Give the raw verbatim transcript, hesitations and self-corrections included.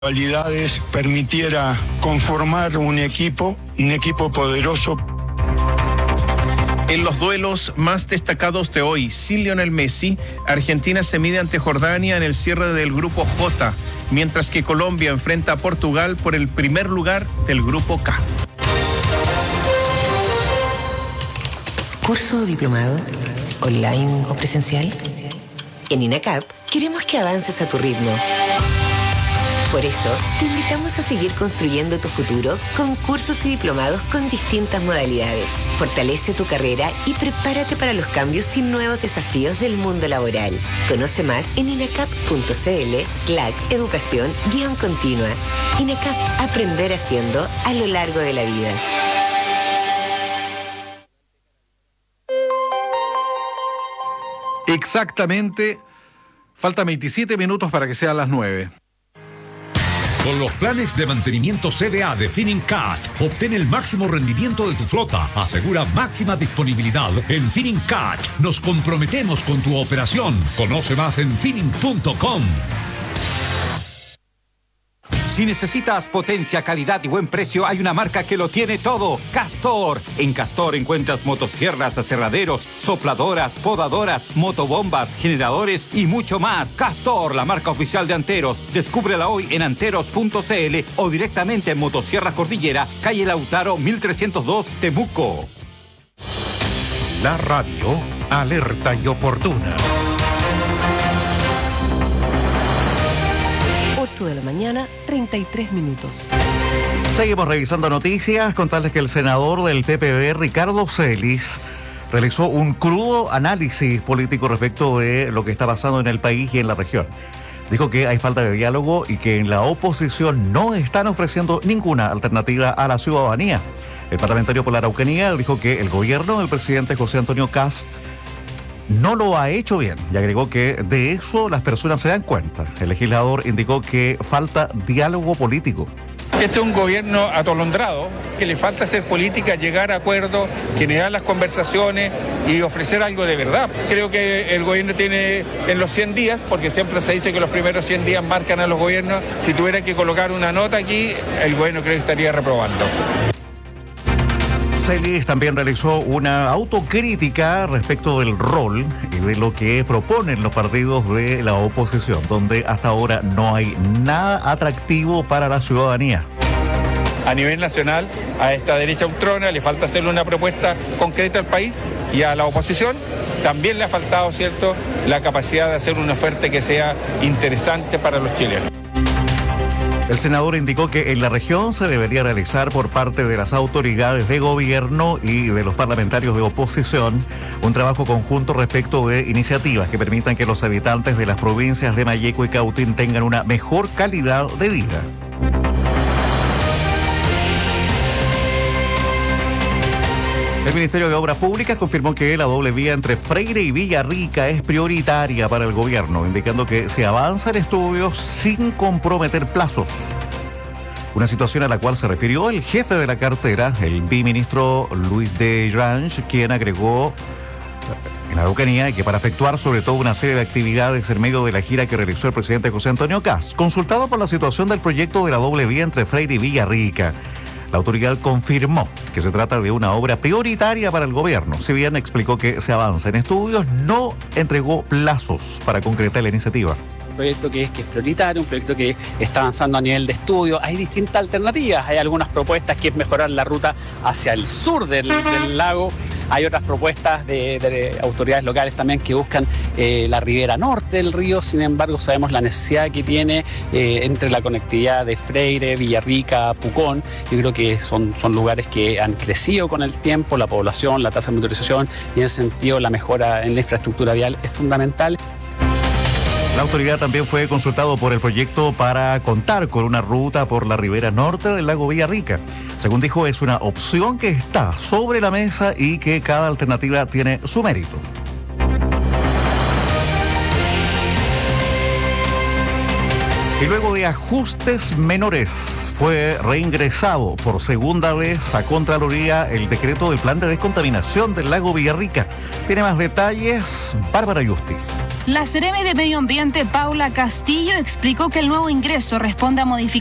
Cualidades permitiera conformar un equipo, un equipo poderoso. En los duelos más destacados de hoy, sin Lionel Messi, Argentina se mide ante Jordania en el cierre del Grupo J, mientras que Colombia enfrenta a Portugal por el primer lugar del Grupo K. ¿Curso o diplomado? ¿Online o presencial? En INACAP queremos que avances a tu ritmo. Por eso, te invitamos a seguir construyendo tu futuro con cursos y diplomados con distintas modalidades. Fortalece tu carrera y prepárate para los cambios y nuevos desafíos del mundo laboral. Conoce más en inacap.cl slash educación guión continua. INACAP, aprender haciendo a lo largo de la vida. Exactamente, faltan veintisiete minutos para que sean las nueve. Con los planes de mantenimiento C D A de Finincat, obtén el máximo rendimiento de tu flota. Asegura máxima disponibilidad. En Finincat nos comprometemos con tu operación. Conoce más en Fining punto com. Si necesitas potencia, calidad y buen precio, hay una marca que lo tiene todo. Castor. En Castor encuentras motosierras, aserraderos, sopladoras, podadoras, motobombas, generadores y mucho más. Castor, la marca oficial de Anteros. Descúbrela hoy en anteros punto cl o directamente en Motosierra Cordillera, calle Lautaro mil trescientos dos, Temuco. La radio alerta y oportuna. ocho de la mañana, treinta y tres minutos. Seguimos revisando noticias. Contarles que el senador del P P D, Ricardo Celis, realizó un crudo análisis político respecto de lo que está pasando en el país y en la región. Dijo que hay falta de diálogo y que en la oposición no están ofreciendo ninguna alternativa a la ciudadanía. El parlamentario por la Araucanía dijo que el gobierno del presidente José Antonio Kast no lo ha hecho bien y agregó que de eso las personas se dan cuenta. El legislador indicó que falta diálogo político. Este es un gobierno atolondrado, que le falta hacer política, llegar a acuerdos, generar las conversaciones y ofrecer algo de verdad. Creo que el gobierno tiene en los cien días, porque siempre se dice que los primeros cien días marcan a los gobiernos, si tuviera que colocar una nota aquí, el gobierno creo que estaría reprobando. Celis también realizó una autocrítica respecto del rol y de lo que proponen los partidos de la oposición, donde hasta ahora no hay nada atractivo para la ciudadanía. A nivel nacional, a esta derecha ultrona le falta hacerle una propuesta concreta al país y a la oposición también le ha faltado, ¿cierto?, la capacidad de hacer una oferta que sea interesante para los chilenos. El senador indicó que en la región se debería realizar por parte de las autoridades de gobierno y de los parlamentarios de oposición un trabajo conjunto respecto de iniciativas que permitan que los habitantes de las provincias de Malleco y Cautín tengan una mejor calidad de vida. El Ministerio de Obras Públicas confirmó que la doble vía entre Freire y Villarrica es prioritaria para el gobierno, indicando que se avanza en estudios sin comprometer plazos. Una situación a la cual se refirió el jefe de la cartera, el viceministro Luis de Grange, quien agregó en la Araucanía que para efectuar sobre todo una serie de actividades en medio de la gira que realizó el presidente José Antonio Kast, consultado por la situación del proyecto de la doble vía entre Freire y Villarrica, la autoridad confirmó que se trata de una obra prioritaria para el gobierno. Si bien explicó que se avanza en estudios, no entregó plazos para concretar la iniciativa. Un proyecto que es, que es prioritario, un proyecto que está avanzando a nivel de estudio. Hay distintas alternativas, hay algunas propuestas que es mejorar la ruta hacia el sur del, del lago. Hay otras propuestas de, de autoridades locales también que buscan eh, la ribera norte del río. Sin embargo, sabemos la necesidad que tiene eh, entre la conectividad de Freire, Villarrica, Pucón. Yo creo que son, son lugares que han crecido con el tiempo, la población, la tasa de motorización, y en ese sentido la mejora en la infraestructura vial es fundamental. La autoridad también fue consultado por el proyecto para contar con una ruta por la ribera norte del lago Villarrica. Según dijo, es una opción que está sobre la mesa y que cada alternativa tiene su mérito. Y luego de ajustes menores, fue reingresado por segunda vez a Contraloría el decreto del plan de descontaminación del lago Villarrica. Tiene más detalles Bárbara Yusti. La Seremi de Medio Ambiente, Paula Castillo, explicó que el nuevo ingreso responde a modificaciones